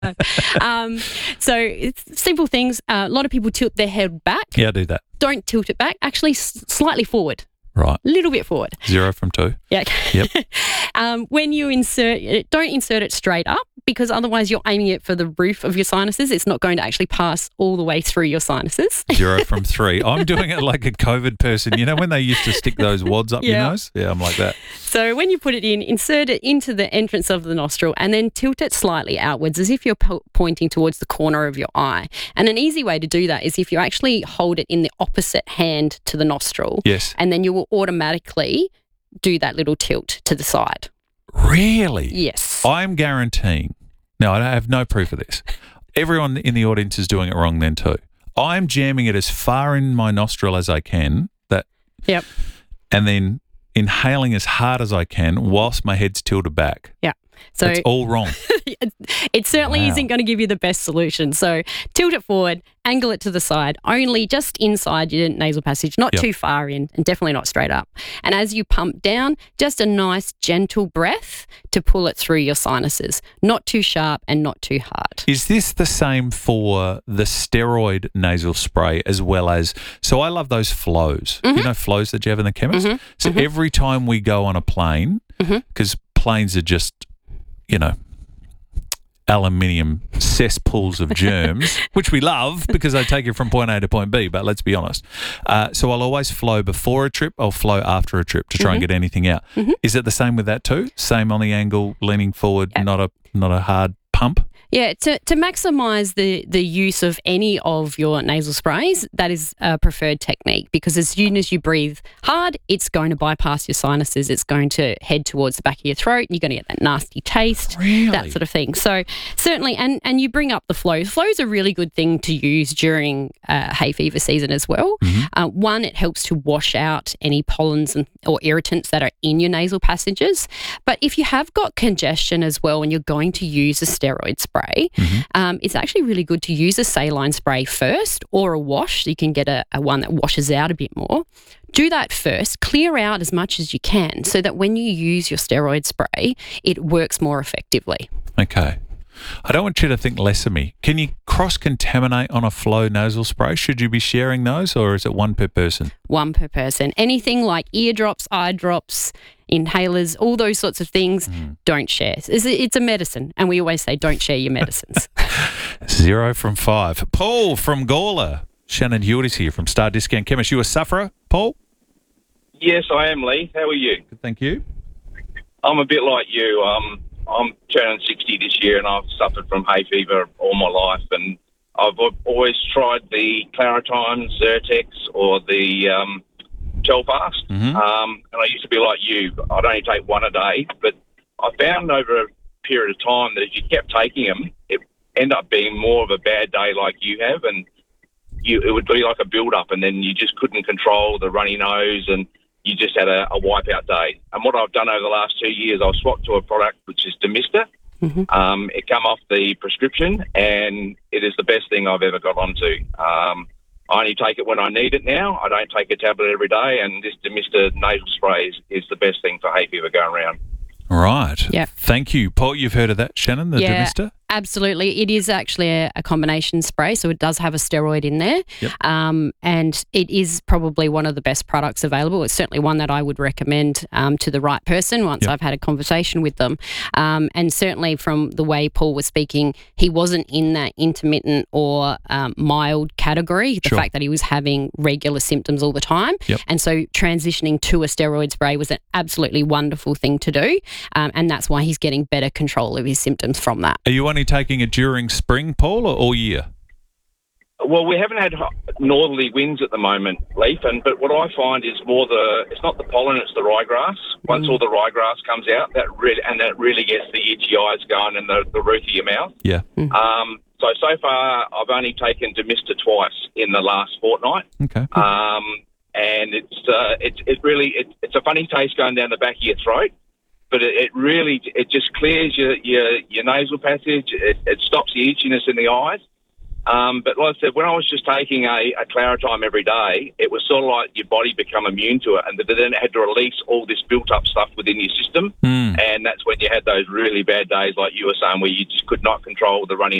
So it's simple things. A lot of people tilt their head back. Yeah, I do that. Don't tilt it back. Actually, slightly forward. Right. A little bit forward. 0 from 2. Yeah. Yep. When you insert it, don't insert it straight up, because otherwise you're aiming it for the roof of your sinuses. It's not going to actually pass all the way through your sinuses. 0 from 3. I'm doing it like a COVID person. You know when they used to stick those wads up your nose? Yeah, I'm like that. So when you put it in, insert it into the entrance of the nostril and then tilt it slightly outwards as if you're pointing towards the corner of your eye. And an easy way to do that is if you actually hold it in the opposite hand to the nostril. Yes. And then you will automatically do that little tilt to the side. Really? Yes. I'm guaranteeing. Now, I have no proof of this. Everyone in the audience is doing it wrong then too. I'm jamming it as far in my nostril as I can. Yep. And then inhaling as hard as I can whilst my head's tilted back. Yeah. So it's all wrong. it certainly isn't going to give you the best solution. So tilt it forward, angle it to the side, only just inside your nasal passage, not too far in, and definitely not straight up. And as you pump down, just a nice gentle breath to pull it through your sinuses, not too sharp and not too hard. Is this the same for the steroid nasal spray as well as, so I love those flows, you know, flows that you have in the chemist? So every time we go on a plane, because planes are just, you know, aluminium cesspools of germs, which we love because they take you from point A to point B, but let's be honest. So I'll always flow before a trip, I'll flow after a trip to try and get anything out. Is it the same with that too? Same on the angle, leaning forward, not a hard pump? Yeah, to maximise the use of any of your nasal sprays, that is a preferred technique, because as soon as you breathe hard, it's going to bypass your sinuses. It's going to head towards the back of your throat. And you're going to get that nasty taste, that sort of thing. So certainly, and you bring up the flow. Flow is a really good thing to use during hay fever season as well. One, it helps to wash out any pollens or irritants that are in your nasal passages. But if you have got congestion as well and you're going to use a steroid spray, it's actually really good to use a saline spray first, or a wash. So you can get a one that washes out a bit more. Do that first, clear out as much as you can so that when you use your steroid spray, it works more effectively. Okay. I don't want you to think less of me. Can you cross-contaminate on a flow nasal spray? Should you be sharing those, or is it one per person? One per person. Anything like eardrops, eye drops, inhalers, all those sorts of things, don't share. It's a medicine, and we always say don't share your medicines. 0 from 5. Paul from Gawler. Shannon Hewitt is here from Star Discount Chemist. You a sufferer, Paul? Yes, I am, Lee. How are you? Good, thank you. I'm a bit like you. I'm turning 60 this year, and I've suffered from hay fever all my life, and I've always tried the Claritin, Zyrtex, or the Telfast. And I used to be like you. I'd only take one a day, but I found over a period of time that if you kept taking them, it ended up being more of a bad day like you have, and it would be like a build-up, and then you just couldn't control the runny nose, and you just had a wipeout day. And what I've done over the last 2 years, I've swapped to a product which is Demista. It come off the prescription, and it is the best thing I've ever got onto. I only take it when I need it now. I don't take a tablet every day, and this Demista nasal spray is the best thing for hay fever going around. Right. Yeah. Thank you. Paul, you've heard of that, Shannon, the Demista? Absolutely. It is actually a combination spray, so it does have a steroid in there. And it is probably one of the best products available. It's certainly one that I would recommend to the right person once I've had a conversation with them. And certainly from the way Paul was speaking, he wasn't in that intermittent or mild category, the fact that he was having regular symptoms all the time. And so transitioning to a steroid spray was an absolutely wonderful thing to do. And that's why he's getting better control of his symptoms from that. Are you only taking it during spring, Paul, or all year? Well, we haven't had northerly winds at the moment, Leaf, but what I find is more it's not the pollen, it's the ryegrass. Once all the ryegrass comes out, that really gets the itchy eyes going and the roof of your mouth. So far, I've only taken Demista twice in the last fortnight. Okay. And it's a funny taste going down the back of your throat. But it just clears your nasal passage. It stops the itchiness in the eyes. But like I said, when I was just taking a Claritime every day, it was sort of like your body become immune to it, and then it had to release all this built-up stuff within your system. And that's when you had those really bad days, like you were saying, where you just could not control the running